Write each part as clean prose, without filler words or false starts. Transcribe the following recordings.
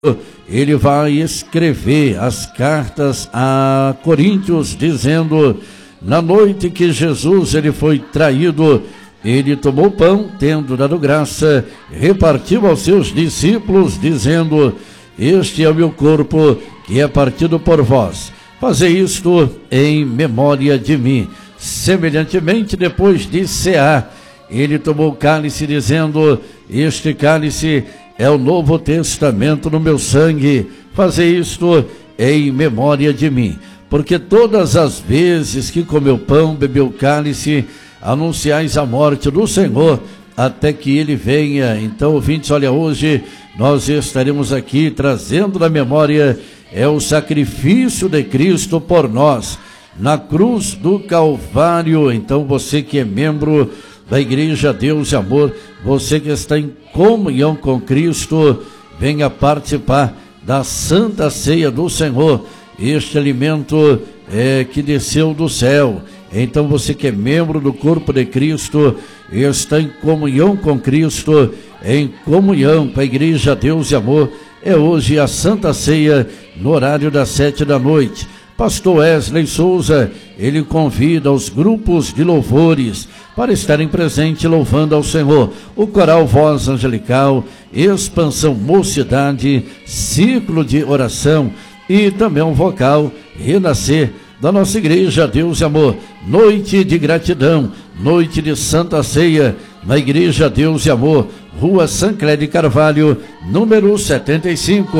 ele vai escrever as cartas a Coríntios, dizendo: na noite que Jesus ele foi traído, ele tomou pão, tendo dado graça, repartiu aos seus discípulos, dizendo: este é o meu corpo, que é partido por vós. Fazei isto em memória de mim. Semelhantemente, depois de cear, ele tomou o cálice, dizendo: este cálice é o Novo Testamento no meu sangue. Fazei isto em memória de mim. Porque todas as vezes que comeu pão, bebeu o cálice, anunciais a morte do Senhor até que ele venha. Então, ouvintes, olha, hoje nós estaremos aqui trazendo na memória o sacrifício de Cristo por nós na cruz do Calvário. Então, você que é membro da Igreja Deus e Amor, você que está em comunhão com Cristo, venha participar da Santa Ceia do Senhor. Este alimento que desceu do céu. Então, você que é membro do corpo de Cristo, está em comunhão com Cristo, em comunhão com a Igreja Deus e Amor, é hoje a Santa Ceia, no horário das 7 da noite. Pastor Wesley Souza, ele convida os grupos de louvores para estarem presentes louvando ao Senhor. O coral Voz Angelical, Expansão Mocidade, Ciclo de Oração e também um vocal Renascer da nossa Igreja Deus e Amor. Noite de gratidão, noite de Santa Ceia, na Igreja Deus e Amor, Rua Sancler de Carvalho, número 75.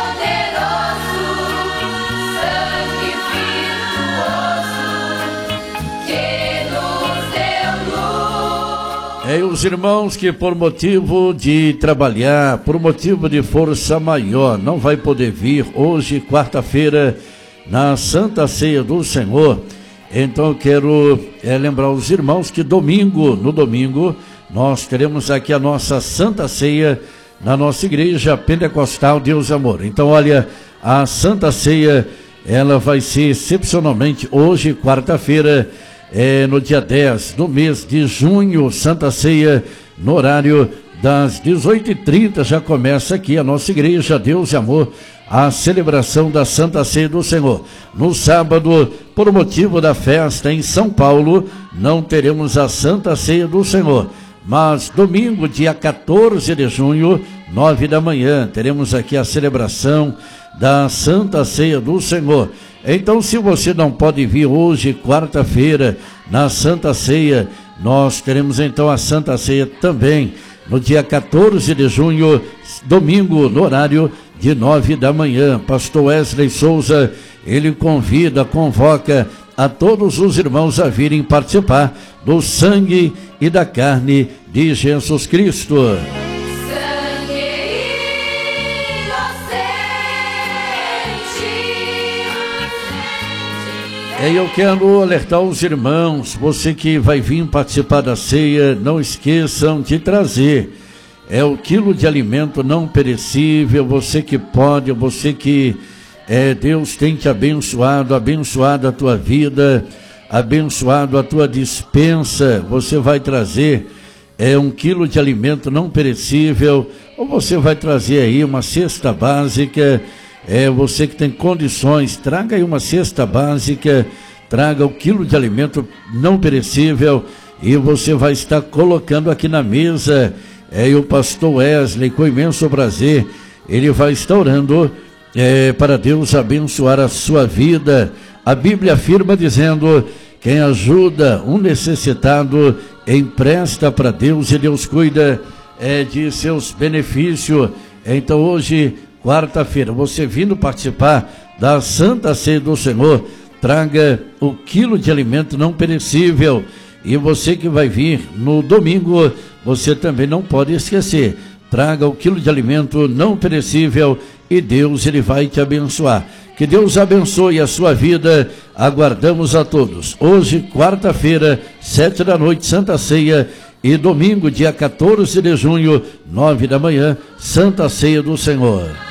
Os irmãos que por motivo de trabalhar, por motivo de força maior, não vai poder vir hoje, quarta-feira, na Santa Ceia do Senhor. Então eu quero lembrar os irmãos que no domingo, nós teremos aqui a nossa Santa Ceia na nossa Igreja Pentecostal Deus e Amor. Então, olha, a Santa Ceia, ela vai ser excepcionalmente hoje, quarta-feira, no dia 10 do mês de junho, Santa Ceia, no horário das 18h30, já começa aqui a nossa Igreja Deus e Amor, a celebração da Santa Ceia do Senhor. No sábado, por motivo da festa em São Paulo, não teremos a Santa Ceia do Senhor. Mas domingo, dia 14 de junho, 9 da manhã, teremos aqui a celebração da Santa Ceia do Senhor. Então, se você não pode vir hoje, quarta-feira, na Santa Ceia, nós teremos então a Santa Ceia também no dia 14 de junho, domingo, no horário de 9 da manhã. Pastor Wesley Souza, ele convoca a todos os irmãos a virem participar do sangue e da carne de Jesus Cristo. Eu quero alertar os irmãos, você que vai vir participar da ceia, não esqueçam de trazer o quilo de alimento não perecível. Você que pode, você que Deus tem te abençoado a tua vida, abençoado a tua dispensa. Você vai trazer 1 quilo de alimento não perecível, ou você vai trazer aí uma cesta básica. Você que tem condições, traga aí uma cesta básica, traga o quilo de alimento não perecível e você vai estar colocando aqui na mesa. E o pastor Wesley, com imenso prazer, ele vai estar orando para Deus abençoar a sua vida. A Bíblia afirma dizendo: quem ajuda um necessitado empresta para Deus e Deus cuida de seus benefícios. Então hoje, quarta-feira, você vindo participar da Santa Ceia do Senhor, traga o quilo de alimento não perecível. E você que vai vir no domingo, você também não pode esquecer, traga o quilo de alimento não perecível e Deus, ele vai te abençoar. Que Deus abençoe a sua vida. Aguardamos a todos. Hoje, quarta-feira, 7 da noite, Santa Ceia, e domingo, dia 14 de junho, 9 da manhã, Santa Ceia do Senhor.